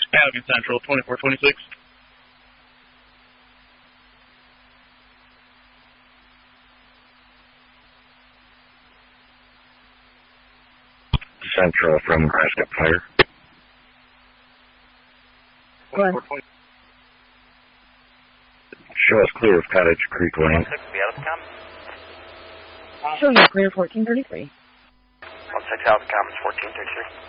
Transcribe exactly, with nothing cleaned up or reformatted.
Falcon Central, twenty-four twenty-six. Central from Nebraska Fire. Go ahead. Show us clear of Cottage Creek Lane. Be out of the com. Showing you clear fourteen thirty-three. I'll check out the comments fourteen thirty-three.